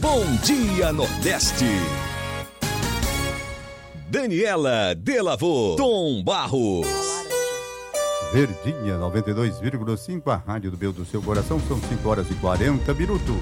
Bom Dia Nordeste. Daniela Delavô, Tom Barros. Verdinha 92,5, a rádio do meu do seu coração, são 5h40.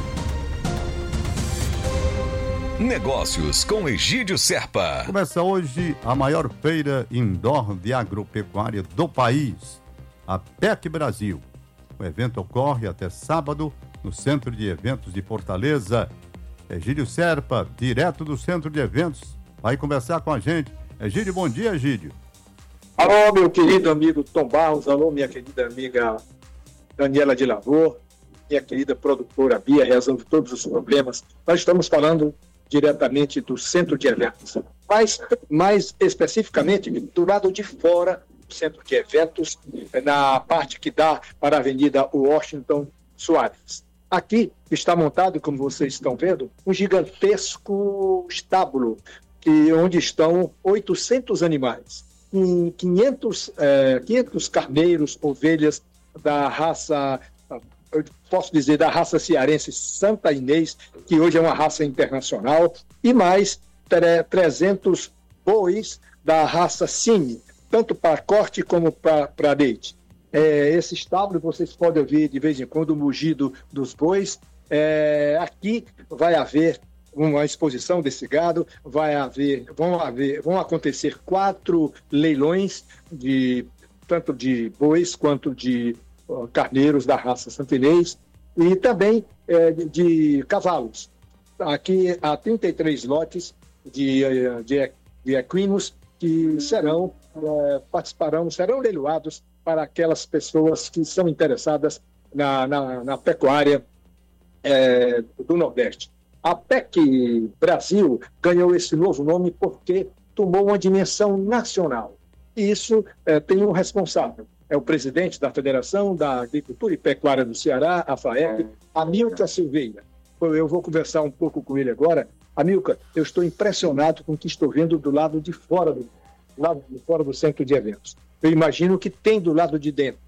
Negócios com Egídio Serpa. Começa hoje a maior feira indoor de agropecuária do país, a PEC Brasil. O evento ocorre até sábado no Centro de Eventos de Fortaleza. Egídio Serpa, direto do Centro de Eventos, vai conversar com a gente. Egídio, bom dia, Egídio. Alô, meu querido amigo Tom Barros, alô, minha querida amiga Daniela Delavô, minha querida produtora Bia, resolve todos os problemas. Nós estamos falando diretamente do Centro de Eventos, mas mais especificamente do lado de fora do Centro de Eventos, na parte que dá para a Avenida Washington Soares. Aqui está montado, como vocês estão vendo, um gigantesco estábulo onde estão 800 animais, 500 carneiros, ovelhas da raça, eu posso dizer, da raça cearense Santa Inês, que hoje é uma raça internacional, e mais 300 bois da raça Cine, tanto para corte como para leite. Esse estábulo, vocês podem ouvir de vez em quando o mugido dos bois. Aqui vai haver uma exposição desse gado, vão acontecer 4 leilões, tanto de bois quanto de carneiros da raça Santa Inês, e também de cavalos. Aqui há 33 lotes de equinos que serão leiloados para aquelas pessoas que são interessadas na pecuária do Nordeste. A PEC Brasil ganhou esse novo nome porque tomou uma dimensão nacional. E isso tem um responsável. É o presidente da Federação da Agricultura e Pecuária do Ceará, a FAEP, Amilcar Silveira. Eu vou conversar um pouco com ele agora. Amilcar, eu estou impressionado com o que estou vendo do lado de fora do Centro de Eventos. Eu imagino que tem do lado de dentro.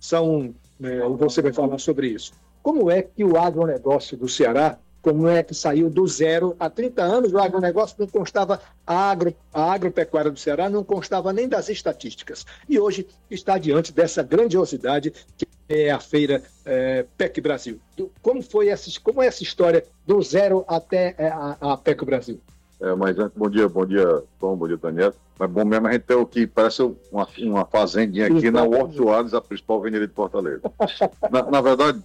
Você vai falar sobre isso. Como é que o agronegócio do Ceará, como é que saiu do zero? Há 30 anos o agronegócio não constava, a agropecuária do Ceará não constava nem das estatísticas. E hoje está diante dessa grandiosidade que é a feira PEC Brasil. Como é essa história do zero até a PEC Brasil? Mas bom dia, Tom, bom dia, Daniel. Mas bom mesmo, a gente tem o que parece uma fazendinha aqui na Washington Soares, a principal avenida de Fortaleza. Na verdade,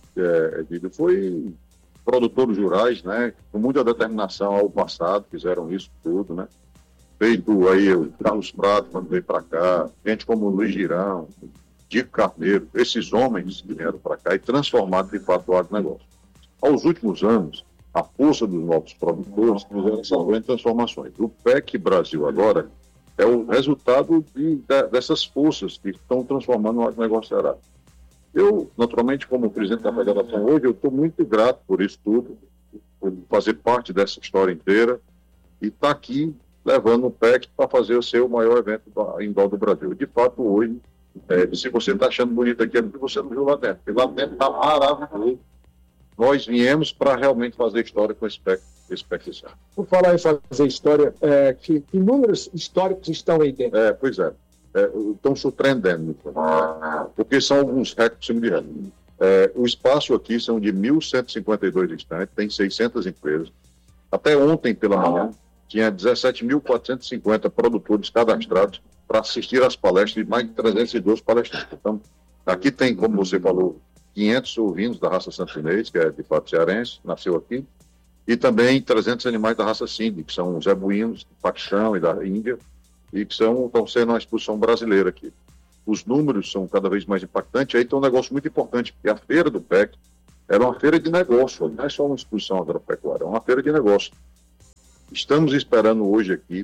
foi produtores rurais, né, com muita determinação ao passado, fizeram isso tudo, né? Feito aí o Carlos Prado, quando veio para cá, gente como Luiz Girão, Dico Carneiro, esses homens que vieram para cá e transformaram de fato o agronegócio. Aos últimos anos, a força dos novos produtores fizeram essas grandes transformações. O PEC Brasil agora é o resultado dessas forças que estão transformando o agronegócio Ceará. Eu, naturalmente, como presidente da federação hoje, eu estou muito grato por isso tudo, por fazer parte dessa história inteira e estar aqui levando o PEC para fazer o seu maior evento indoor do Brasil. De fato, hoje, se você está achando bonito aqui, é porque você não viu lá dentro. Porque lá dentro está maravilhoso. Nós viemos para realmente fazer história com esse PEC esse ano. Por falar em fazer história, que números históricos estão aí dentro? Pois é. Estão surpreendendo, porque são alguns recordes de recorde. O espaço aqui são de 1.152 estantes, tem 600 empresas. Até ontem pela manhã, tinha 17.450 produtores cadastrados para assistir às palestras de mais de 312 palestrantes. Então, aqui tem, como você falou, 500 ovinos da raça Santa Inês, que é de fato cearense, nasceu aqui, e também 300 animais da raça Cindy, que são os zebuínos, do Paquistão e da Índia, e que estão sendo uma exposição brasileira aqui. Os números são cada vez mais impactantes, aí tem um negócio muito importante, porque a feira do PEC era uma feira de negócio, não é só uma exposição agropecuária, é uma feira de negócio. Estamos esperando hoje aqui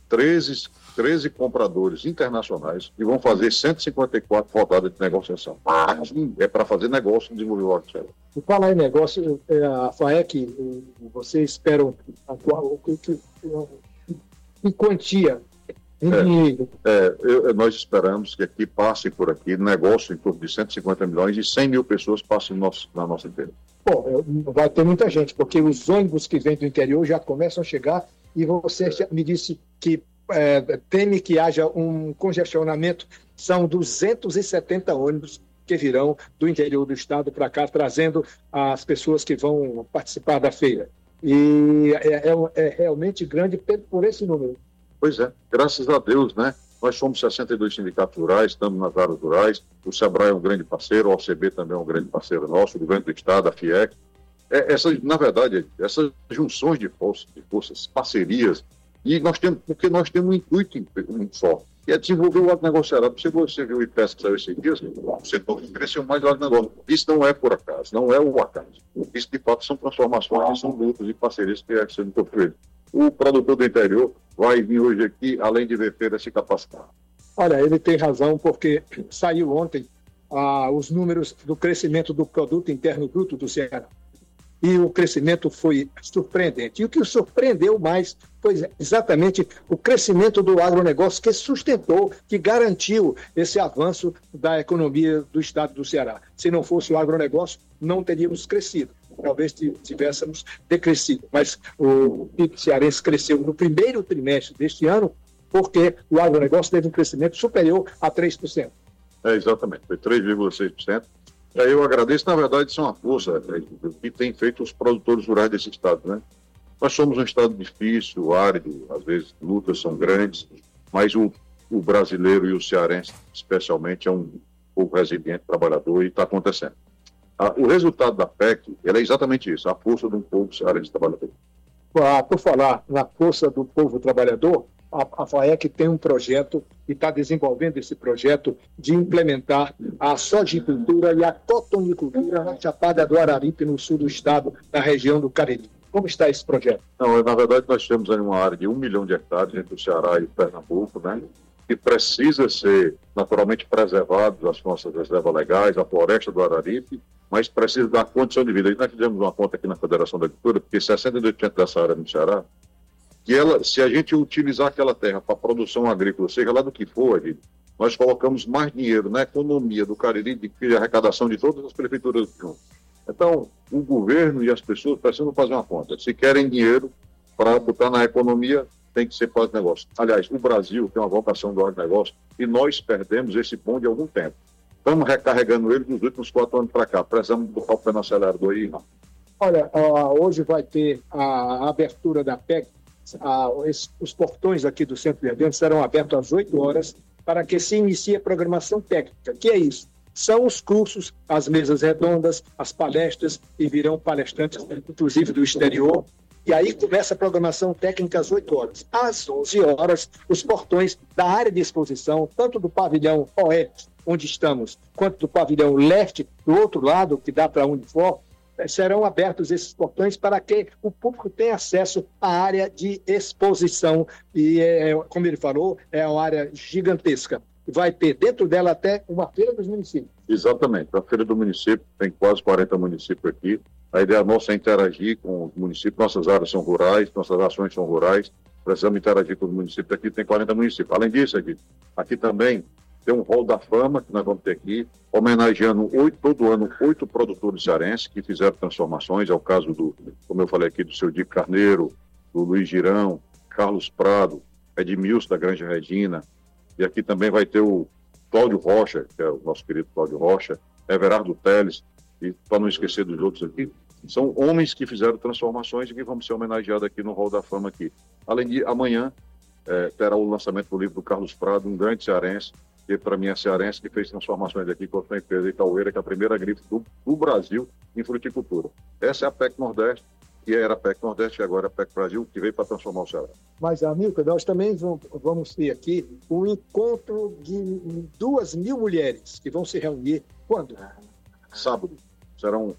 13 compradores internacionais que vão fazer 154 rodadas de negociação. Aqui é para fazer negócio e desenvolver o agro. Por falar em negócio, a FAEC, vocês esperam em quantia Nós esperamos que aqui passem por aqui negócio em torno de 150 milhões e 100 mil pessoas passem na nossa empresa. Bom, vai ter muita gente, porque os ônibus que vêm do interior já começam a chegar e você me disse que teme que haja um congestionamento. São 270 ônibus que virão do interior do estado para cá, trazendo as pessoas que vão participar da feira. E é realmente grande por esse número. Pois é, graças a Deus, né? Nós somos 62 sindicatos rurais, estamos nas áreas rurais, o SEBRAE é um grande parceiro, o OCB também é um grande parceiro nosso, o governo do estado, a FIEC. Na verdade, essas junções de forças, parcerias, porque nós temos um intuito só, que é desenvolver o agronegócio. Se você viu o IPES que saiu esses dias, o setor cresceu mais o agronegócio. Isso não é por acaso, não é o acaso. Isso, de fato, são transformações, são lutas e parcerias que estão sendo construídas. O produtor do interior vai vir hoje aqui, além de ver feira, se capacitar. Olha, ele tem razão, porque saiu ontem os números do crescimento do produto interno bruto do Ceará. E o crescimento foi surpreendente. E o que o surpreendeu mais foi exatamente o crescimento do agronegócio, que sustentou, que garantiu esse avanço da economia do estado do Ceará. Se não fosse o agronegócio, não teríamos crescido. Talvez tivéssemos decrescido. Mas o PIB cearense cresceu no primeiro trimestre deste ano, porque o agronegócio teve um crescimento superior a 3%. Exatamente, foi 3,6%. Eu agradeço, na verdade, isso é uma força que tem feito os produtores rurais desse estado, né? Nós somos um estado difícil, árido, às vezes lutas são grandes, mas o brasileiro e o cearense, especialmente, é um povo resiliente, trabalhador, e está acontecendo. O resultado da PEC, ela é exatamente isso, a força de um povo cearense trabalhador. Por falar na força do povo trabalhador, a FAEC tem um projeto e está desenvolvendo esse projeto de implementar a sojicultura e a cotonicultura na Chapada do Araripe, no sul do estado, na região do Cariri. Como está esse projeto? Não, na verdade, nós temos aí uma área de 1 milhão de hectares entre o Ceará e o Pernambuco, né? Que precisa ser naturalmente preservado, as nossas reservas legais, a floresta do Araripe, mas precisa dar condição de vida. E nós fizemos uma conta aqui na Federação da Agricultura, porque 62% dessa área no Ceará, que se a gente utilizar aquela terra para produção agrícola, seja lá do que for, nós colocamos mais dinheiro na economia do Cariri do que a arrecadação de todas as prefeituras do mundo. Então, o governo e as pessoas precisam fazer uma conta. Se querem dinheiro para botar na economia, tem que ser para os negócios. Aliás, o Brasil tem uma vocação do agronegócio e nós perdemos esse bonde há algum tempo. Estamos recarregando ele dos últimos 4 anos para cá. Precisamos botar o pé no acelerador aí. Olha, hoje vai ter a abertura da PEC. Os portões aqui do Centro de Eventos serão abertos às 8 horas para que se inicie a programação técnica. Que é isso? São os cursos, as mesas redondas, as palestras, e virão palestrantes, inclusive do exterior. E aí começa a programação técnica às 8 horas. Às 11 horas, os portões da área de exposição, tanto do pavilhão oeste, onde estamos, quanto do pavilhão leste, do outro lado, que dá para a Unifor, serão abertos esses portões para que o público tenha acesso à área de exposição. E, como ele falou, é uma área gigantesca. Vai ter dentro dela até uma feira dos municípios. Exatamente. A feira do município tem quase 40 municípios aqui. A ideia nossa é interagir com os municípios. Nossas áreas são rurais, nossas ações são rurais. Precisamos interagir com os municípios. Aqui tem 40 municípios. Além disso, aqui também tem um hall da fama que nós vamos ter aqui, homenageando todo ano 8 produtores cearenses que fizeram transformações. É o caso como eu falei aqui, do seu Dico Carneiro, do Luiz Girão, Carlos Prado, Edmilson da Granja Regina. E aqui também vai ter o Cláudio Rocha, que é o nosso querido Cláudio Rocha, Everardo Teles, e para não esquecer dos outros aqui, são homens que fizeram transformações e que vão ser homenageados aqui no Hall da Fama aqui. Além de, amanhã, terá o lançamento do livro do Carlos Prado, um grande cearense, que para mim é cearense, que fez transformações aqui com a empresa Itaueira, que é a primeira grife do Brasil em fruticultura. Essa é a PEC Nordeste, que era a PEC Nordeste e agora é a PEC Brasil, que veio para transformar o Ceará. Mas, Amilcar, nós também vamos ter aqui um encontro de 2.000 mulheres que vão se reunir quando? Sábado. Serão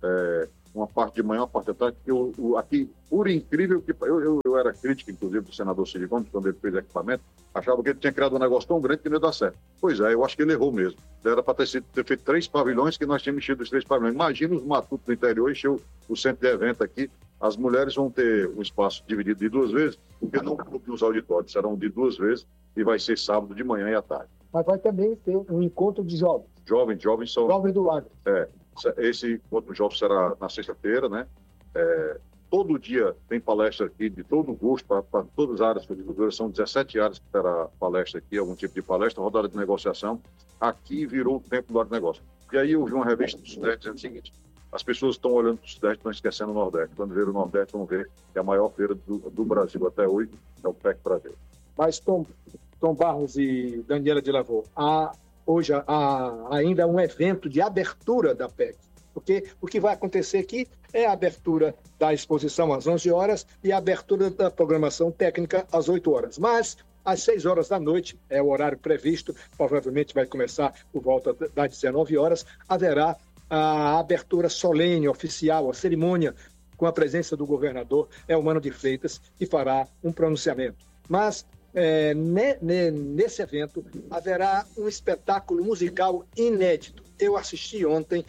uma parte de manhã, uma parte da tarde. Aqui, por incrível que... Eu era crítico, inclusive, do senador Cid Gomes, quando ele fez equipamento, achava que ele tinha criado um negócio tão grande que não ia dar certo. Pois é, eu acho que ele errou mesmo. Era para ter feito 3 pavilhões, que nós tínhamos enchido os 3 pavilhões. Imagina os matutos do interior, encheu o centro de evento aqui. As mulheres vão ter um espaço dividido de 2 vezes, porque não nos auditórios, serão de 2 vezes. e vai ser sábado de manhã e à tarde. Mas vai também ter um encontro de jovens. Jovens são... Jovens do agro. Esse encontro de jovens será na sexta-feira, né? Todo dia tem palestra aqui de todo gosto para todas as áreas de agricultura. São 17 áreas que terá palestra aqui, algum tipo de palestra, rodada de negociação. Aqui virou o tempo do agronegócio. E aí eu vi uma revista do Sudeste dizendo o seguinte: as pessoas estão olhando para o Sudeste e estão esquecendo o Nordeste. Quando ver o Nordeste, vão ver que a maior feira do Brasil até hoje é o PEC Brasil. Mas Tom Barros e Daniela de Lavor, hoje há ainda um evento de abertura da PEC. Porque o que vai acontecer aqui é a abertura da exposição às 11 horas e a abertura da programação técnica às 8 horas. Mas às 6 horas da noite, é o horário previsto, provavelmente vai começar por volta das 19 horas, haverá a abertura solene, oficial, a cerimônia com a presença do governador Elmano de Freitas, que fará um pronunciamento. Mas nesse evento haverá um espetáculo musical inédito. Eu assisti ontem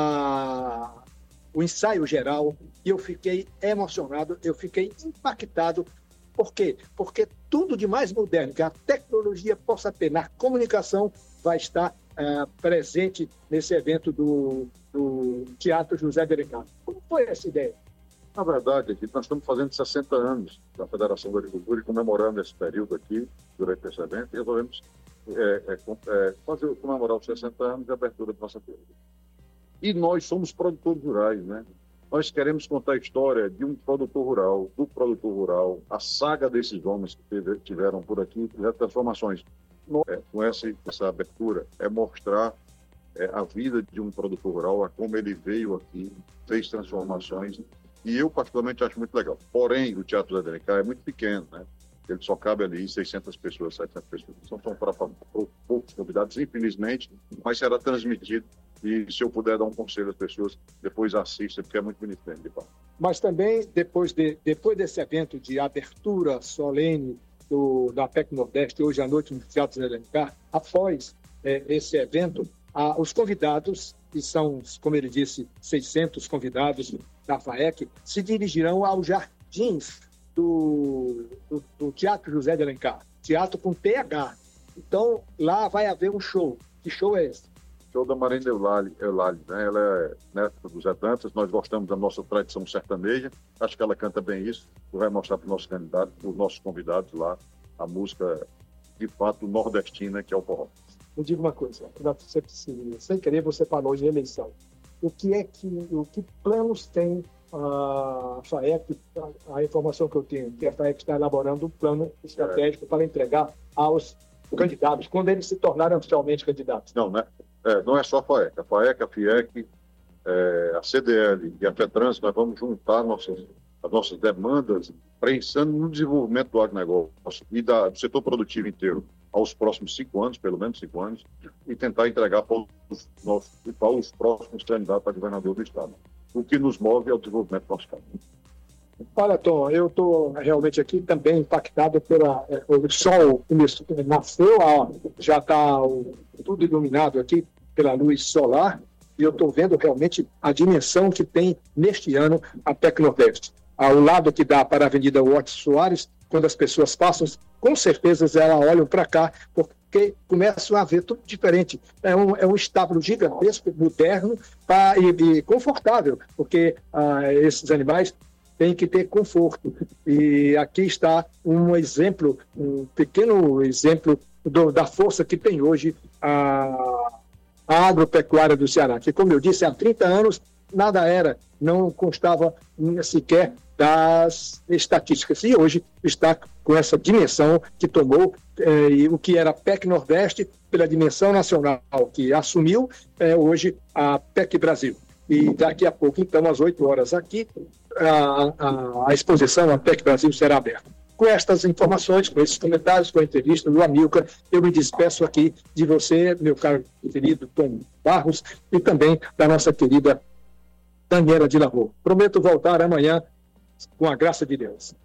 o ensaio geral e eu fiquei emocionado, eu fiquei impactado. Por quê? Porque tudo de mais moderno que a tecnologia possa ter na comunicação vai estar presente nesse evento do Teatro José de Alencar. Como foi essa ideia? Na verdade, nós estamos fazendo 60 anos da Federação da Agricultura e comemorando esse período aqui, durante esse evento, e resolvemos comemorar os 60 anos de abertura da nossa feira. E nós somos produtores rurais, né? Nós queremos contar a história de um produtor rural, do produtor rural, a saga desses homens que tiveram por aqui, fizeram transformações. Com essa abertura, mostrar a vida de um produtor rural, como ele veio aqui, fez transformações. E eu, particularmente, acho muito legal. Porém, o Teatro José de Alencar é muito pequeno, né? Ele só cabe ali 600 pessoas, 700 pessoas. São para poucos convidados, infelizmente, mas será transmitido. E se eu puder dar um conselho às pessoas, depois assista, porque é muito bonito mesmo, de fato. Mas também, depois desse evento de abertura solene da PEC Nordeste, hoje à noite no Teatro José de Alencar, após esse evento, os convidados, que são, como ele disse, 600 convidados da FAEC, se dirigirão aos jardins do Teatro José de Alencar, teatro com TH. Então, lá vai haver um show. Que show é esse? Show da Marina Eulalie, né? Ela é neta do Zé Dantas, nós gostamos da nossa tradição sertaneja, acho que ela canta bem isso, vai mostrar para os nossos candidatos, para os nossos convidados lá, a música, de fato, nordestina, que é o forró. Me diga uma coisa, sem querer você falou de eleição. O que planos tem a FAEC, a informação que eu tenho, que a FAEC está elaborando um plano estratégico para entregar aos candidatos, quando eles se tornarem oficialmente candidatos? Não, né? Não é só a FAEC, a FIEC, a CDL e a FETRANS, nós vamos juntar as nossas demandas, pensando no desenvolvimento do agronegócio e do setor produtivo inteiro aos próximos 5 anos, pelo menos 5 anos, e tentar entregar para os próximos candidatos a governador do Estado. O que nos move é o desenvolvimento do nosso Estado. Olha, Tom, eu estou realmente aqui também impactado o sol nasceu, já está tudo iluminado aqui pela luz solar, e eu estou vendo realmente a dimensão que tem neste ano a PEC Nordeste. Ao lado que dá para a Avenida Watts Soares, quando as pessoas passam, com certeza elas olham para cá, porque começam a ver tudo diferente. É um estábulo gigantesco, moderno e confortável, porque esses animais têm que ter conforto. E aqui está um exemplo, um pequeno exemplo da força que tem hoje a agropecuária do Ceará, que, como eu disse, há 30 anos não constava sequer das estatísticas. E hoje está com essa dimensão que tomou, o que era a PEC Nordeste, pela dimensão nacional que assumiu, hoje a PEC Brasil. E daqui a pouco, então, às 8 horas aqui, a exposição à PEC Brasil será aberta. Com estas informações, com esses comentários, com a entrevista do Amilcar, eu me despeço aqui de você, meu caro querido Tom Barros, e também da nossa querida Daniela de Lavor. Prometo voltar amanhã com a graça de Deus.